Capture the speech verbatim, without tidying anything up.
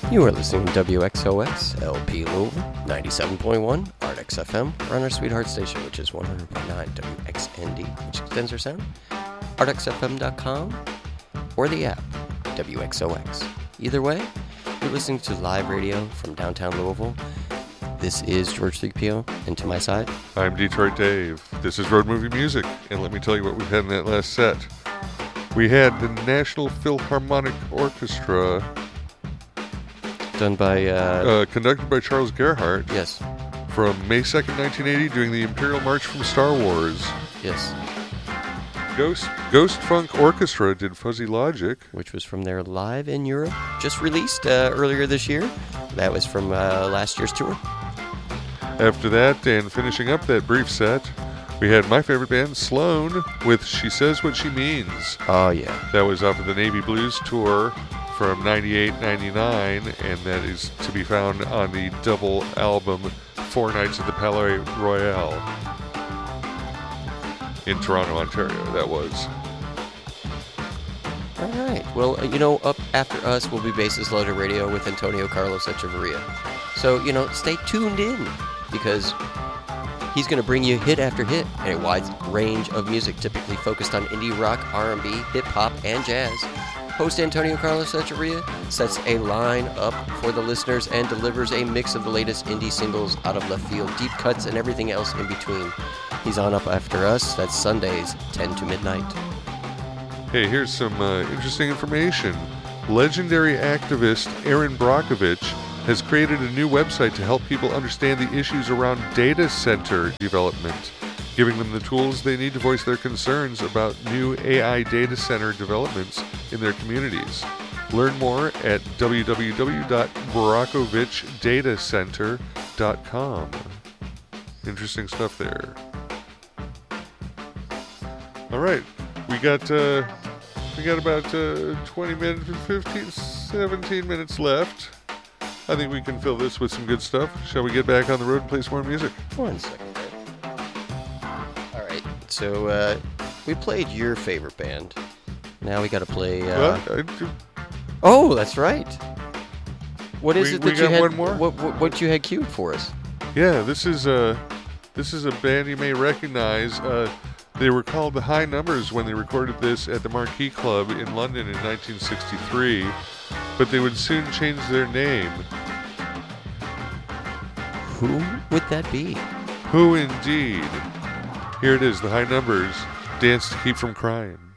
You are listening to W X O X L P Louisville, ninety-seven point one, Ardex F M. We're on our sweetheart station, which is one hundred point nine W X N D, which extends our sound, ardex f m dot com, or the app, W X O X. Either way, you're listening to live radio from downtown Louisville. This is George three P O, and to my side, I'm Detroit Dave. This is Road Movie Music, and let me tell you what we had in that last set. We had the National Philharmonic Orchestra, done by... Uh, uh, conducted by Charles Gerhardt. Yes. From May second, nineteen eighty, doing the Imperial March from Star Wars. Yes. Ghost Ghost Funk Orchestra did Fuzzy Logic. Which was from their Live in Europe, just released uh, earlier this year. That was from uh, last year's tour. After that, and finishing up that brief set, we had my favorite band, Sloan, with She Says What She Means. Oh, yeah. That was off of the Navy Blues tour from ninety-eight ninety-nine, and that is to be found on the double album Four Nights at the Palais Royale in Toronto, Ontario. That was. All right. Well, uh, you know, up after us will be Bases Loaded Radio with Antonio Carlos Echeverria. So, you know, stay tuned in, because he's going to bring you hit after hit and a wide range of music, typically focused on indie rock, R and B, hip-hop, and jazz. Host Antonio Carlos Echeverria sets a line up for the listeners and delivers a mix of the latest indie singles out of left field, deep cuts, and everything else in between. He's on up after us. That's Sundays, ten to midnight. Hey, here's some uh, interesting information. Legendary activist Aaron Brockovich has created a new website to help people understand the issues around data center development, giving them the tools they need to voice their concerns about new A I data center developments in their communities. Learn more at w w w dot brockovich data center dot com. Interesting stuff there. All right, we got uh, we got about uh, twenty minutes, fifteen, seventeen minutes left. I think we can fill this with some good stuff. Shall we get back on the road and play some more music? One second, man. All right, so uh, we played your favorite band. Now we got to play... Uh... Well, I do... Oh, that's right. What is we, it we that got you had? One more? What, what what you had queued for us? Yeah, this is a this is a band you may recognize. Uh, they were called the High Numbers when they recorded this at the Marquee Club in London in nineteen sixty-three, but they would soon change their name. Who would that be? Who indeed? Here it is, the High Numbers, Dance to Keep from Crying.